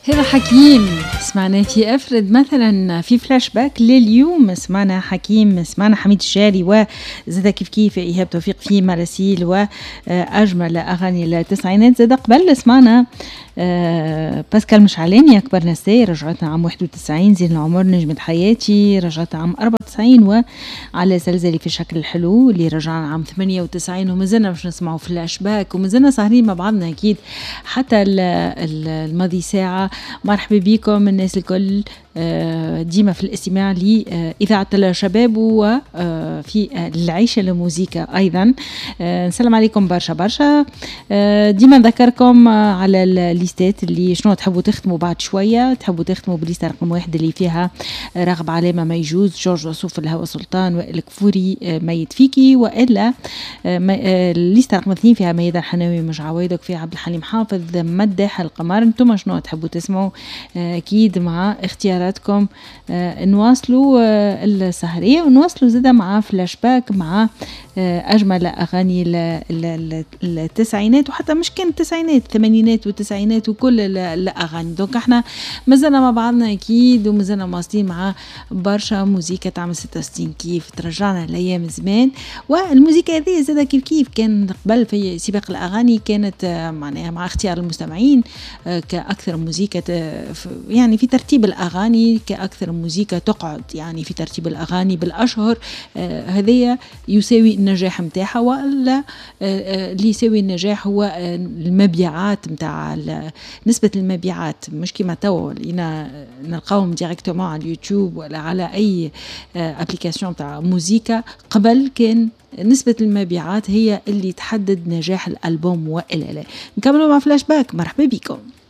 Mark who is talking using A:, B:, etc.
A: هذا حكيم سمعنا في أفرد مثلا في فلاش باك لليوم. سمعنا حكيم، سمعنا حميد الشاري، وزاد كيف إيهاب توفيق في مراسيل وأجمل أغاني التسعينات. زاد قبل سمعنا باسكال مشعلاني أكبر نساي، رجعتنا عام 91. زين العمر نجمة حياتي رجعتنا عام 94. وعلى زلزلي في الشكل الحلو اللي رجعنا عام 98. ومازلنا مش نسمعوا فلاش باك، ومازلنا سهرين مع بعضنا أكيد حتى الماضي ساعة. مرحبا بكم الناس الكل ديما في الاستماع لإذاعة الشباب وفي العيشة للموسيقى أيضا. نسلم عليكم برشا برشا. ديما نذكركم على الليستات اللي شنو تحبوا تختموا بعد شوية. تحبوا تختموا بالليستة رقم 1 اللي فيها راغب علامة ما يجوز، جورج وسوف الهوى سلطان، وائل كفوري ميت فيكي، وإلا الليستة رقم 2 فيها ميادة الحناوي مش عوايدك، فيها عبد الحليم حافظ مدح القمر. انتم شنو تحبوا تسمعوا؟ أكيد مع اختياراتكم نواصلوا السهرية، ونواصلوا زدا مع فلاش باك مع أجمل أغاني التسعينات، وحتى مش كان التسعينات، الثمانينات والتسعينات وكل الأغاني. دونك احنا مازلنا مع بعضنا أكيد، ومازلنا مواصلين مع برشا موسيقى تعمل 66 كيف ترجعنا لأيام زمان. والموسيقى هذه زدا كيف كان قبل في سباق الأغاني كانت معناها مع اختيار المستمعين كأكثر موسيقى يعني في ترتيب الأغاني، كأكثر موسيقى تقعد يعني في ترتيب الأغاني بالأشهر. هذه يساوي النجاح متاعها، ولا اللي يساوي النجاح هو المبيعات متاع نسبة المبيعات. مش كما توا نلقاهم ديريكتومون على اليوتيوب ولا على أي أبليكاسيون متاع موسيقى. قبل كان نسبة المبيعات هي اللي تحدد نجاح الألبوم وإلا لا. نكملوا مع فلاش باك. مرحبا بكم.